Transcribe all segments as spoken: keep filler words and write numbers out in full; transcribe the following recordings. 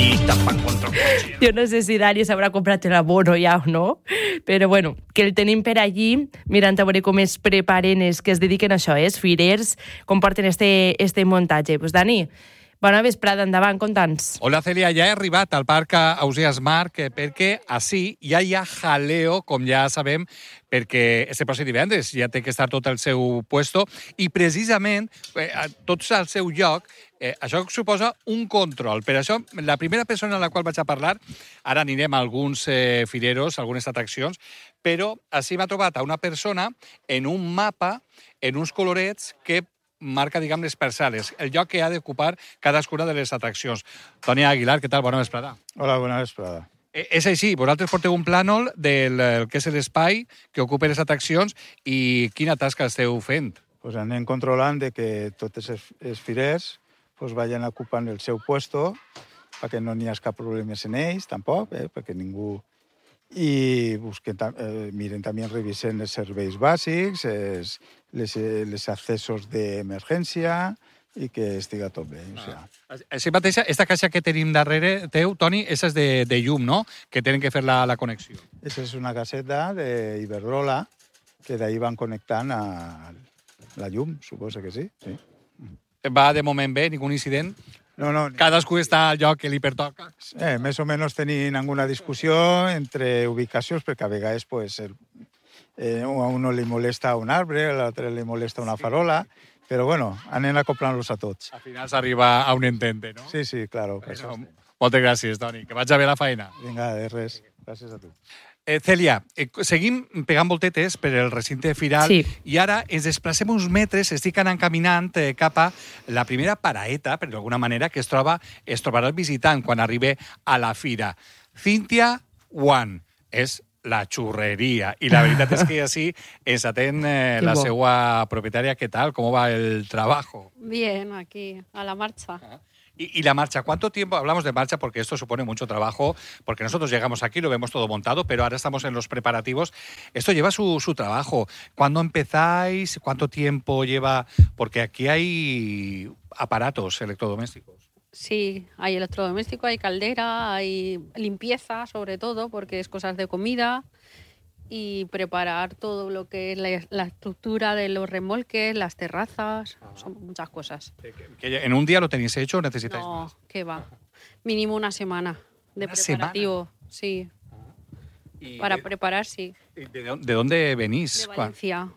lluita pa contra el cotxe. Jo no sé si Dani s'haurà comprat l'abono ja o no, però bueno, que el tenim per allí, mirant a veure com es preparen els que es dediquen a això, eh, els firers, com porten este, este muntatge. Pues Dani, bona vesprada, endavant, conta'ns. Hola, Celia, ja he arribat al Parc Ausiàs Marc perquè així ja hi ha jaleo, com ja sabem, perquè este pròxim divendres ja té que estar tot al seu puesto i precisament eh, tots al seu lloc. Eh, això suposa un control. Per això, la primera persona a la qual vaig a parlar, ara anirem a alguns eh, fireros, algunes atraccions, però així m'ha trobat a una persona en un mapa, en uns colorets que marca, diguem, les parcel·les, el lloc que ha d'ocupar cadascuna de les atraccions. Toni Aguilar, què tal? Bona vesprada. Hola, bona vesprada. Eh, és així, vosaltres porteu un plànol del el que és l'espai que ocupa les atraccions i quina tasca esteu fent? Pues anem controlant de que tots els, els firers pues vayan ocupant el seu puesto perquè no n'hi ha cap problema en ells, tampoc, eh, perquè ningú... I busquen, eh, miren també, revisen els serveis bàsics, els, les, les accessos d'emergència i que estiga tot bé. O sea. Així mateixa, esta caixa que tenim darrere teu, Toni, esa és de, de llum, no?, que tenen que fer la, la connexió. Esa és una caseta d'Iberdrola que d'ahí van connectant a la llum, suposa que sí. sí. Va de moment bé, ningú incident? No, no. Cadascú està al lloc que li pertoca? Eh, més o menys tenim alguna discussió entre ubicacions, perquè a vegades pues, el, eh, a uno li molesta un arbre, a l'altre li molesta una farola, però bueno, anem acoplant-los a tots. Al final s'arriba a un entente, no? Sí, sí, claro. Bueno, moltes gràcies, Toni. Que vaig a bé la feina. Vinga, de res. Gràcies a tu. Eh, Celia, eh, seguim pegant voltetes per el recinte firal sí. I ara ens desplacem uns metres, estic anant caminant eh, cap a la primera paraeta, per d'alguna manera, que es troba es trobarà el visitant quan arribi a la fira. Cynthia One és la xurreria. I la veritat és que així ens atén eh, la seva propietària. ¿Qué tal? ¿Cómo va el trabajo? Bien, aquí, a la marcha. Ah. Y, y la marcha, ¿cuánto tiempo? Hablamos de marcha porque esto supone mucho trabajo, porque nosotros llegamos aquí, lo vemos todo montado, pero ahora estamos en los preparativos. Esto lleva su, su trabajo. ¿Cuándo empezáis? ¿Cuánto tiempo lleva? Porque aquí hay aparatos electrodomésticos. Sí, hay electrodoméstico, hay caldera, hay limpieza, sobre todo, porque es cosas de comida, y preparar todo lo que es la, la estructura de los remolques, las terrazas, ah. son muchas cosas. ¿Que, que ¿En un día lo tenéis hecho o necesitáis no, más? No, ¿qué va? Mínimo una semana de ¿Una preparativo, semana? Sí. Y Para de, preparar, sí. ¿De, ¿De dónde venís? De Valencia.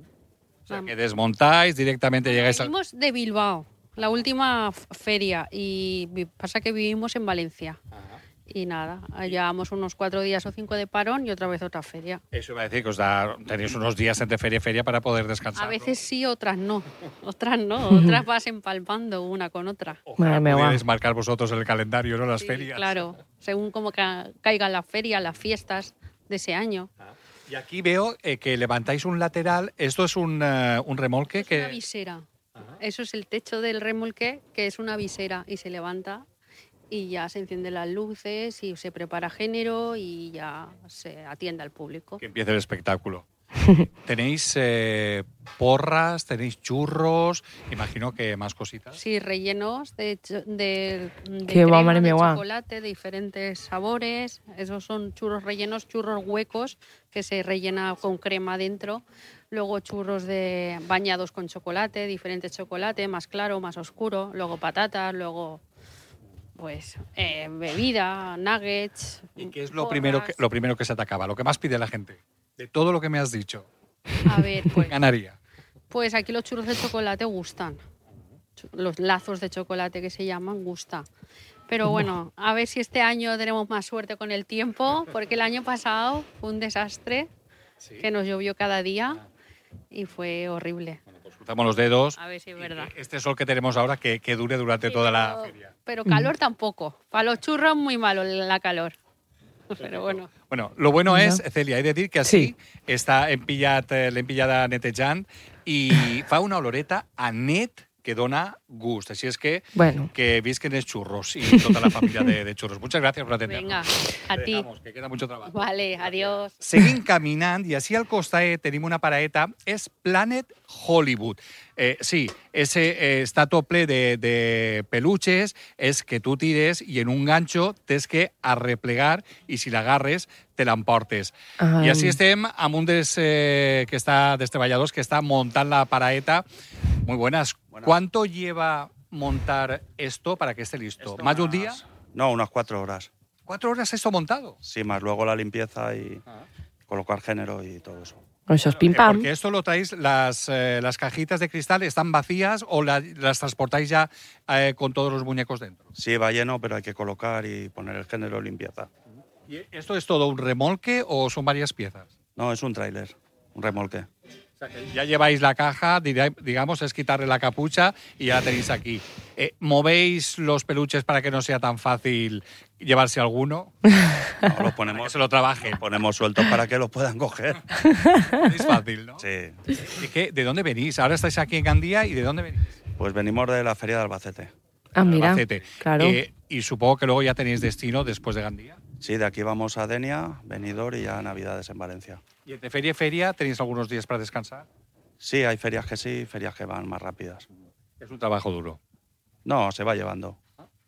O sea, que desmontáis, directamente bueno, llegáis a... Venimos de Bilbao, la última feria, y pasa que vivimos en Valencia. Ajá. Y nada, llevamos unos cuatro días o cinco de parón y otra vez otra feria. Eso iba a decir, que os da, tenéis unos días entre feria y feria para poder descansar. A veces ¿no? sí, otras no. Otras no, otras vas empalmando una con otra. Ojalá podéis marcar vosotros el calendario, ¿no? Las sí, ferias. Claro, según cómo ca caigan las ferias, las fiestas de ese año. Ah. Y aquí veo eh, que levantáis un lateral. Esto es un, uh, un remolque es que... una visera. Ajá. Eso es el techo del remolque, que es una visera y se levanta. Y ya se encienden las luces y se prepara género y ya se atiende al público. Que empiece el espectáculo. ¿Tenéis eh, porras, tenéis churros? Imagino que más cositas. Sí, rellenos de, de, de Qué crema, va, de chocolate, de diferentes sabores. Esos son churros rellenos, churros huecos, que se rellena con crema dentro. Luego churros de bañados con chocolate, diferentes chocolates, más claro, más oscuro. Luego patatas, luego... Pues eh, bebida, nuggets. ¿Y qué es lo primero, que, lo primero que se te acaba? Lo que más pide la gente. De todo lo que me has dicho. A ver, pues. Ganaría. Pues aquí los churros de chocolate gustan. Los lazos de chocolate que se llaman gustan. Pero bueno, a ver si este año tenemos más suerte con el tiempo, porque el año pasado fue un desastre, ¿sí? Que nos llovió cada día y fue horrible. Bueno, pues cruzamos los dedos. A ver si es verdad. Este sol que tenemos ahora que, que dure durante sí, toda pero, la feria. Pero calor mm. tampoco. Para los churros muy malo la calor. Pero bueno. Bueno, lo bueno no. es, Celia, he de dir que així sí. està empillat, l'hem pillada netejant i fa una oloreta a net que dona gust. Així és que Bueno. que visquen els xurros y toda la familia de, de churros. Muchas gracias por atendernos. Venga, a Te ti. dejamos, que queda mucho trabajo. Vale, adiós. Seguim caminant i així al costat tenim una paraeta, és Planet Hollywood. Eh, sí, ese eh, està tot ple de, de peluches, és que tu tires i en un ganxo tens que arreplegar i si l'agarres te l'emportes. Ah. I així estem amb un dels, eh, que està, dels treballadors que està muntant la paraeta. Muy buenas. Buenas. ¿Cuánto lleva montar esto para que esté listo? Esto ¿Más de un unas- día? No, unas cuatro horas. ¿Cuatro horas esto montado? Sí, más luego la limpieza y colocar género y todo eso. Això és Eh, pim-pam. Porque esto lo traéis, las, eh, las cajitas de cristal están vacías o la- las transportáis ya eh, con todos los muñecos dentro. Sí, va lleno, pero hay que colocar y poner el género y limpieza. ¿Y esto es todo un remolque o son varias piezas? No, es un tráiler, un remolque. O sea, que ya lleváis la caja, dirá- digamos, es quitarle la capucha y ya la tenéis aquí. Eh, ¿Movéis los peluches para que no sea tan fácil llevarse alguno? No, los Para que ponemos, se lo trabajen. ponemos sueltos para que los puedan coger. Es fácil, ¿no? Sí. ¿Y qué? ¿De dónde venís? Ahora estáis aquí en Gandía y ¿de dónde venís? Pues venimos de la feria de Albacete. Ah, mira, Albacete. claro. Eh, y supongo que luego ya tenéis destino después de Gandía. Sí, de aquí vamos a Denia, Benidorm y ya Navidades en Valencia. ¿Y entre feria y feria tenéis algunos días para descansar? Sí, hay ferias que sí, ferias que van más rápidas. Es un trabajo duro. No, se va llevando.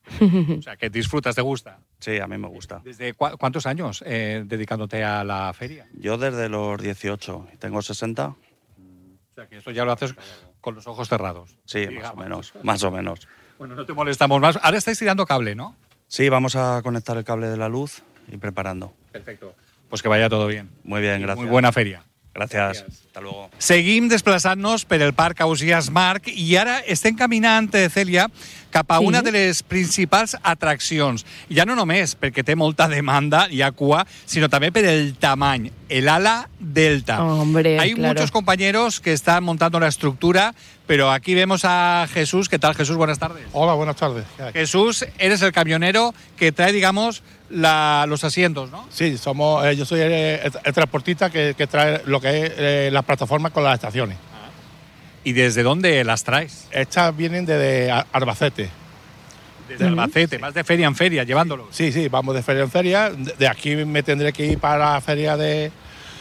O sea, que disfrutas, te gusta. Sí, a mí me gusta. ¿Desde cua- cuántos años eh, dedicándote a la feria? Yo desde los dieciocho y tengo sesenta. O sea, que esto ya lo haces con los ojos cerrados. Sí, más digamos. o menos, más o menos. Bueno, no te molestamos más. Ahora estáis tirando cable, ¿no? Sí, vamos a conectar el cable de la luz y preparando. Perfecto. Pues que vaya todo bien. Muy bien, Y gracias. Muy buena feria. Gracias. Gràcies. Hasta luego. Seguim desplaçant-nos per el Parc Ausiàs Marc i ara estem caminant, eh, Cèlia, cap a Sí. una de les principals atraccions. Ja no només perquè té molta demanda, hi ha cua, sinó també per el tamany, el ala delta. Hombre, Hay claro. muchos compañeros que están montando la estructura, pero aquí vemos a Jesús. ¿Qué tal, Jesús? Buenas tardes. Hola, buenas tardes. ¿Qué hay? Jesús, eres el camionero que trae, digamos, la- los asientos, ¿no? Sí, somos, eh, yo soy el, el- el transportista que, que trae lo que es eh, las plataformas con las estaciones. ¿Y desde dónde las traes? Estas vienen desde Ar- Albacete. Desde Albacete, vas de feria en feria llevándolos. Sí, sí, vamos de feria en feria. De, de aquí me tendré que ir para la feria de,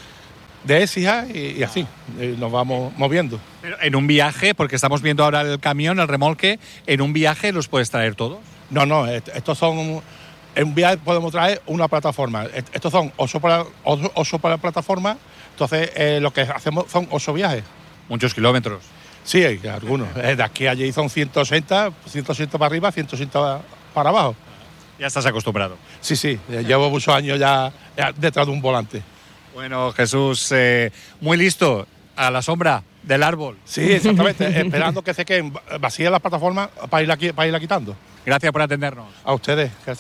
de Écija y, y así. Y nos vamos moviendo. Pero en un viaje, porque estamos viendo ahora el camión, el remolque, en un viaje los puedes traer todos. No, no, est- estos son... En un viaje podemos traer una plataforma. Est- Estos son ocho para, ocho, ocho para plataforma. Entonces, eh, lo que hacemos son ocho viajes. Muchos kilómetros. Sí, hay algunos. Eh, De aquí a allí son ciento ochenta, ciento ochenta para arriba, ciento ochenta para abajo. Ya estás acostumbrado. Sí, sí, eh, llevo muchos años ya eh, detrás de un volante. Bueno, Jesús, eh, muy listo, a la sombra del árbol. Sí, exactamente, esperando que se queden vacías las plataformas para irla, qui- para irla quitando. Gracias por atendernos. A ustedes.